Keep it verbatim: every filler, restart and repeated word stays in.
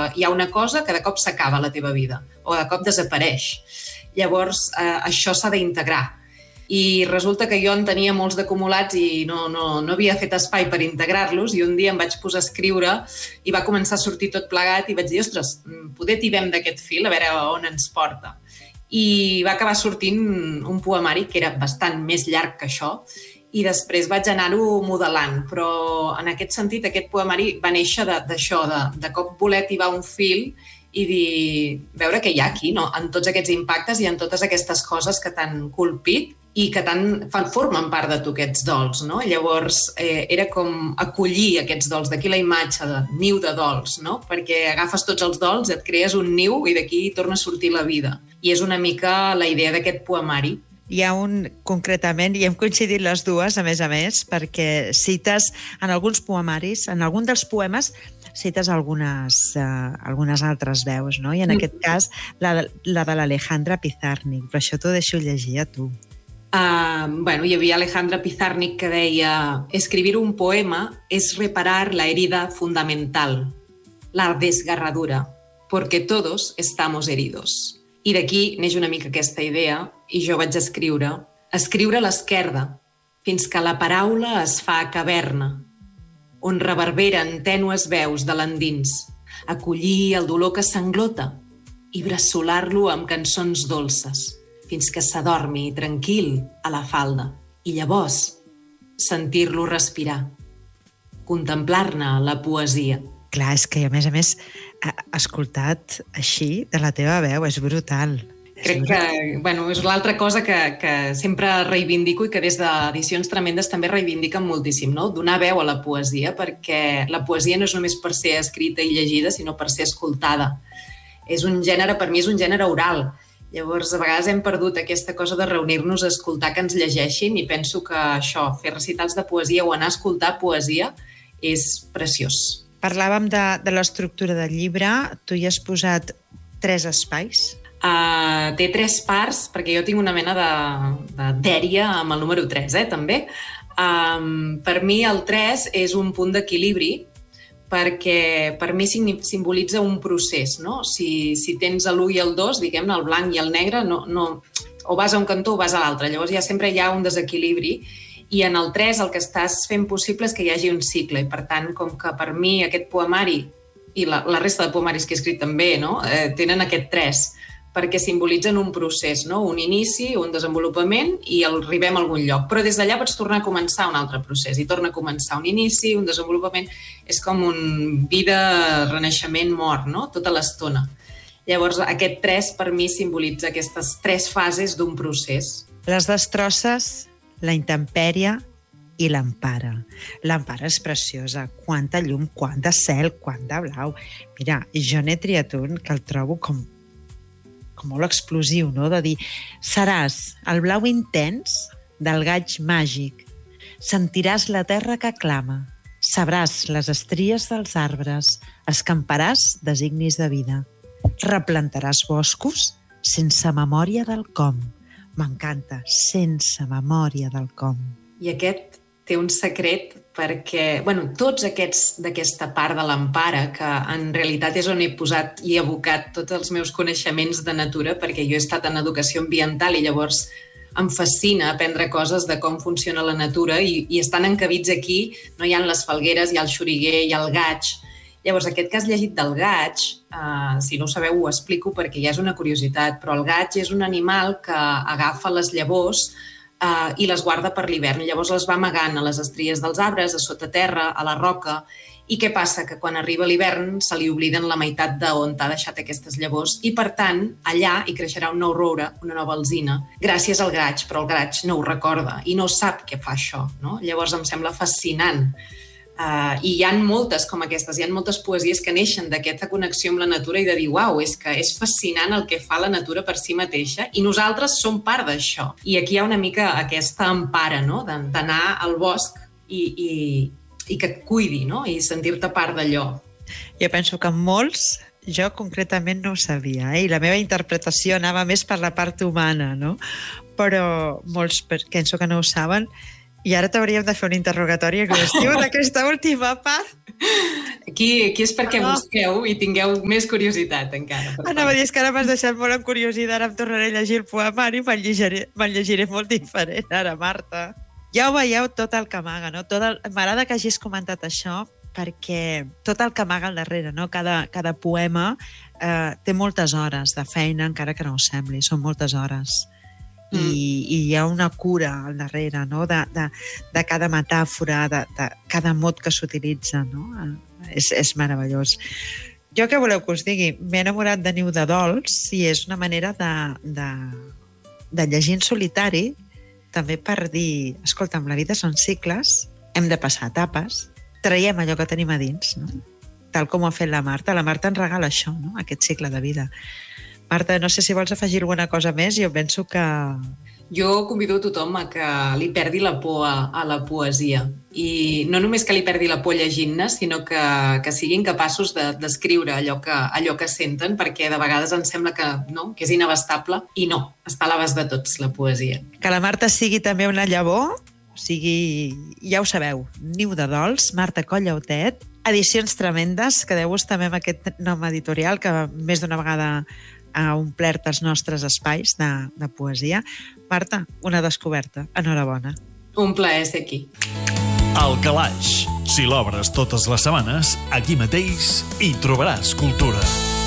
hi ha una cosa que de cop s'acaba a la teva vida o de cop desapareix. Llavors, eh, això s'ha d'integrar. I resulta que jo en tenia molts d'acumulats i no, no, no havia fet espai per integrar-los i un dia em vaig posar a escriure i va començar a sortir tot plegat i vaig dir, ostres, poder tibem d'aquest fil, a veure on ens porta. I va acabar sortint un poemari que era bastant més llarg que això i després vaig anar-ho modelant, però en aquest sentit aquest poemari va néixer d'això, de, de cop voler tibar un fil i dir, veure què hi ha aquí, no? En tots aquests impactes i en totes aquestes coses que t'han colpit i que tant fan, formen part de tu aquests dols, no? Llavors eh, era com acollir aquests dols, d'aquí la imatge de niu de dols, no? Perquè agafes tots els dols, et crees un niu i d'aquí torna a sortir la vida. I és una mica la idea d'aquest poemari. Hi ha un, concretament, i hem coincidit les dues, a més a més, perquè cites en alguns poemaris, en algun dels poemes, cites algunes, uh, algunes altres veus, no? I en mm. aquest cas, la, la de l'Alejandra Pizarnik, però això t'ho deixo llegir a tu. Uh, bueno, hi havia Alejandra Pizarnik que deia escribir un poema es reparar la herida fundamental, la desgarradura, porque todos estamos heridos. I d'aquí neix una mica aquesta idea i jo vaig escriure, escriure a l'esquerda, fins que la paraula es fa caverna, on reverberen tènues veus de l'endins, acollir el dolor que s'englota i bressolar-lo amb cançons dolces, fins que s'adormi tranquil a la falda i llavors sentir-lo respirar, contemplar-ne la poesia. Clar, és que a més a més, escoltat així de la teva veu, és brutal. Crec que, bueno, és l'altra cosa que, que sempre reivindico i que des d'Edicions Tremendes també reivindiquen moltíssim, no? Donar veu a la poesia, perquè la poesia no és només per ser escrita i llegida, sinó per ser escoltada. És un gènere, per mi és un gènere oral. Llavors, a vegades hem perdut aquesta cosa de reunir-nos a escoltar que ens llegeixin i penso que això, fer recitals de poesia o anar a escoltar poesia és preciós. Parlàvem de, de l'estructura del llibre. Tu hi has posat tres espais. Uh, té tres parts, perquè jo tinc una mena de, de dèria amb el número tres, eh, també. Um, per mi el tres és un punt d'equilibri, perquè per mi simbolitza un procés, no? Si, si tens l'u i el dos, diguem-ne, el blanc i el negre, no, no, o vas a un cantó o vas a l'altre. Llavors ja sempre hi ha un desequilibri i en el tres el que estàs fent possible és que hi hagi un cicle. I per tant, com que per mi aquest poemari i la, la resta de poemaris que he escrit també, no? eh, tenen aquest tres, perquè simbolitzen un procés, no? Un inici, un desenvolupament i arribem a algun lloc. Però des d'allà pots tornar a començar un altre procés i torna a començar un inici, un desenvolupament. És com un vida, renaixement, mort, no? Tota l'estona. Llavors, aquest tres per mi simbolitza aquestes tres fases d'un procés. Les destrosses, la intempèrie i l'empara. L'empara és preciosa. Quanta llum, quant de cel, quant de blau. Mira, jo n'he triat un que el trobo com com molt explosiu, no? De dir, seràs el blau intens del gaig màgic, sentiràs la terra que clama, sabràs les estries dels arbres, escamparàs designis de vida, replantaràs boscos sense memòria del com. M'encanta, sense memòria del com. I aquest té un secret perquè, bueno, tots aquests d'aquesta part de l'empara, que en realitat és on he posat i abocat tots els meus coneixements de natura, perquè jo he estat en educació ambiental i llavors em fascina aprendre coses de com funciona la natura i, i estan encabits aquí, no hi ha les falgueres, hi ha el xoriguer, hi ha el gaig. Llavors, aquest que has llegit del gaig, eh, si no ho sabeu ho explico perquè ja és una curiositat, però el gaig és un animal que agafa les llavors Uh, i les guarda per l'hivern. Llavors les va amagant a les estries dels arbres, a sota terra, a la roca. I què passa? Que quan arriba l'hivern se li obliden la meitat d'on t'ha deixat aquestes llavors i, per tant, allà hi creixerà un nou roure, una nova alzina, gràcies al gaig, però el gaig no ho recorda i no sap què fa això, no? Llavors em sembla fascinant. Uh, I hi ha moltes com aquestes, hi ha moltes poesies que neixen d'aquesta connexió amb la natura i de dir, uau, és que és fascinant el que fa la natura per si mateixa i nosaltres som part d'això. I aquí hi ha una mica aquesta empara, no? D'anar al bosc i, i, i que et cuidi, no? I sentir-te part d'allò. Jo penso que molts, jo concretament no ho sabia, eh? I la meva interpretació anava més per la part humana, no? Però molts penso que no ho saben. I ara t'hauríem de fer un interrogatori exhaustiu d'aquesta última part. Aquí, aquí és perquè no. busqueu i tingueu més curiositat encara. Anava a dir, és que ara m'has deixat molt en curiositat, ara em tornaré a llegir el poemari i me'l llegiré, me'l llegiré molt diferent ara, Marta. Ja ho veieu tot el que amaga, no? Tot el... M'agrada que hagis comentat això perquè tot el que amaga al darrere, no? Cada, cada poema eh, té moltes hores de feina, encara que no ho sembli, són moltes hores. I, mm. i hi ha una cura al darrere, no? de, de, de cada metàfora, de, de cada mot que s'utilitza, no? És, és meravellós. Jo què voleu que us digui? M'he enamorat de Niu de Dols i és una manera de, de, de llegir en solitari, també per dir, escolta'm, la vida són cicles, hem de passar etapes, traiem allò que tenim a dins, no? Tal com ho ha fet la Marta. La Marta ens regala això, no? Aquest cicle de vida. Marta, no sé si vols afegir alguna cosa més, jo penso que... Jo convido a tothom a que li perdi la por a, a la poesia. I no només que li perdi la por llegint-ne, sinó que, que siguin capaços d'escriure de, allò, que, allò que senten, perquè de vegades ens sembla que, no, que és inabastable, i no, està a l'abast de tots, la poesia. Que la Marta sigui també una llavor, o sigui, ja ho sabeu, Niu de Dols, Marta Collautet, edicions tremendes, quedeu-vos també amb aquest nom editorial que més d'una vegada ha omplert els nostres espais de, de poesia. Marta, una descoberta. Enhorabona. Un plaer ser aquí. El Calaix. Si l'obres totes les setmanes, aquí mateix hi trobaràs cultura.